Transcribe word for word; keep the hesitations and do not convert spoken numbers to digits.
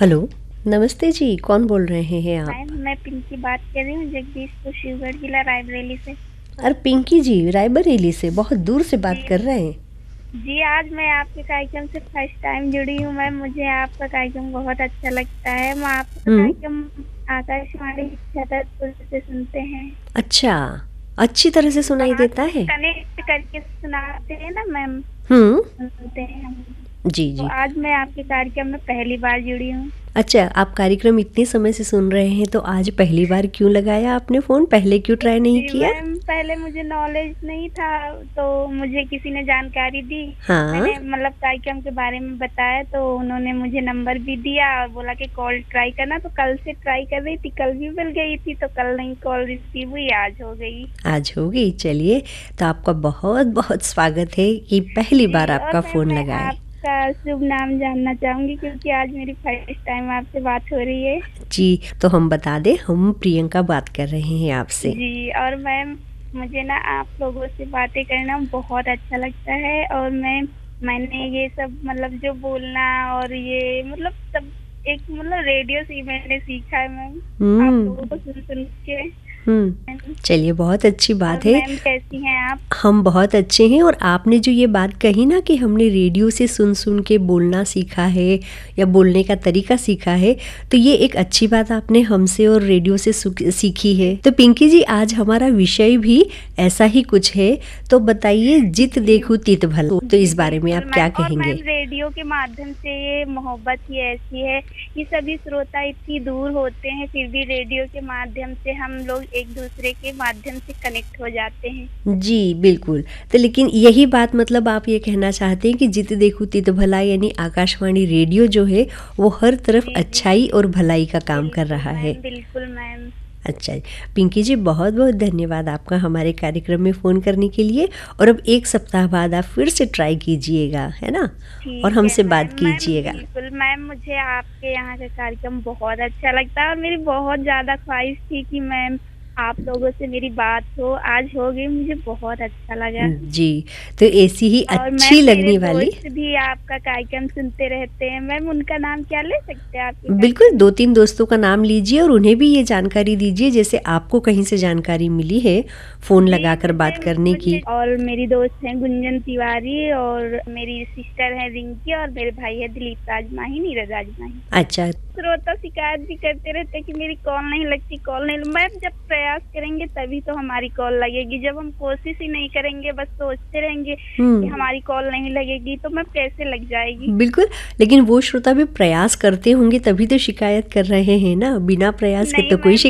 Hello, नमस्ते जी, कौन बोल रहे हैं आप? मैम मैं पिंकी बात कर रही हूँ जगदीशपुर शिवगढ़ जिला रायबरेली से। अरे पिंकी जी, रायबरेली से बहुत दूर से बात कर जी रहे हैं। जी आज मैं आपके कार्यक्रम से फर्स्ट टाइम जुड़ी हूँ मैम। मुझे आपका कार्यक्रम बहुत अच्छा लगता है। मैं आपका हुँ, कार्यक्रम आकाशवाणी छतरपुर से सुनते हैं। अच्छा, अच्छी तरह से तो सुनाई आप देता है? कनेक्ट करके सुनाते हैं ना मैम, हुँ, सुनते हैं हम। जी, तो जी। आज मैं आपके कार्यक्रम में पहली बार जुड़ी हूँ। अच्छा, आप कार्यक्रम इतने समय से सुन रहे हैं, तो आज पहली बार क्यों लगाया आपने फ़ोन? पहले क्यों ट्राई नहीं जी किया? मैम, पहले मुझे नॉलेज नहीं था तो मुझे किसी ने जानकारी दी। हाँ, मैंने मतलब कार्यक्रम के बारे में बताया तो उन्होंने मुझे नंबर भी दिया और बोला कि कॉल ट्राई करना। तो कल से ट्राई कर रही थी, कल भी मिल गई थी तो कल नहीं कॉल रिसीव हुई, आज हो गई। आज हो गई, चलिए, तो आपका बहुत-बहुत स्वागत है कि पहली बार जी, और आपका मैम फ़ोन मैं लगाए। आपका शुभ नाम जानना चाहूँगी क्योंकि आज मेरी फर्स्ट टाइम आपसे बात हो रही है। जी, तो हम बता दें, हम प्रियंका बात कर रहे हैं आपसे। जी, और मैम मुझे ना आप लोगों से बातें करना बहुत अच्छा लगता है और मैं मैंने ये सब मतलब जो बोलना और ये मतलब सब एक मतलब रेडियो से ही मैंने सीखा है मैम, आप हुँ, लोगों को सुन-सुन के। हुँ, चलिए बहुत अच्छी और बात है। मैम कैसी हैं आप? हम बहुत अच्छे हैं और आपने जो ये बात कही ना कि हमने रेडियो से सुन-सुन के बोलना सीखा है या बोलने का तरीका सीखा है, तो ये एक अच्छी बात आपने हमसे और रेडियो से सुक सीखी है। तो पिंकी जी आज हमारा विषय भी ऐसा ही कुछ है, तो बताइए जित जी, देखूँ तित भला, तो जी इस बारे में बिल्कुल आप क्या मैम। और मैम कहेंगे? रेडियो के माध्यम से ये मोहब्बत ही ऐसी है कि सभी श्रोता इतनी दूर होते हैं फिर भी रेडियो के माध्यम से हम लोग एक-दूसरे के माध्यम से कनेक्ट हो जाते हैं। जी, बिल्कुल। तो लेकिन यही बात मतलब आप ये कहना चाहते हैं कि जित देखूँ तित भला यानी आकाशवाणी रेडियो जो है, वो हर तरफ जी, जी। अच्छाई और भलाई का काम कर बिल्कुल रहा है। मैम, बिल्कुल मैम। अच्छा, पिंकी जी बहुत-बहुत धन्यवाद आपका हमारे कार्यक्रम में फ़ोन करने के लिए और अब एक सप्ताह बाद आप फिर से ट्राई कीजिएगा, है ना? और ठीक है हमसे मैम। बात मैम कीजिएगा। बिल्कुल मैम, मुझे आपके यहाँ का कार्यक्रम बहुत अच्छा लगता है और मेरी बहुत ज़्यादा ख्वाहिश थी कि मैम आप लोगों से मेरी बात हो, आज हो गई, मुझे बहुत अच्छा लगा। जी, तो ऐसी ही और मैम अच्छी मेरे लगने वाली दोस्त भी आपका कार्यक्रम सुनते रहते हैं। मैम उनका नाम क्या ले सकते हैं आपके बिल्कुल कार्यक्रम दो में? तीन दोस्तों का नाम लीजिए और उन्हें भी ये जानकारी दीजिए जैसे आपको कहीं से जानकारी मिली है, फ़ोन जी, लगाकर मुझे बात करने मुझे की। और मेरी दोस्त हैं गुंजन तिवारी और मेरी सिस्टर है रिंकी और मेरे भाई है दिलीप राजमाही, नीरज राजमाही। अच्छा, श्रोता शिकायत भी करते रहते हैं कि मेरी कॉल नहीं लगती, कॉल नहीं। मैम जब प्रयास करेंगे तभी तो हमारी कॉल लगेगी। जब हम कोशिश ही नहीं करेंगे, बस सोचते रहेंगे कि हुँ। हमारी कॉल नहीं लगेगी, तो मैम कैसे लग जाएगी? बिल्कुल, लेकिन वो श्रोता भी प्रयास करते होंगे तभी तो शिकायत कर रहे हैं ना, बिना प्रयास के नहीं तो कोई मैम।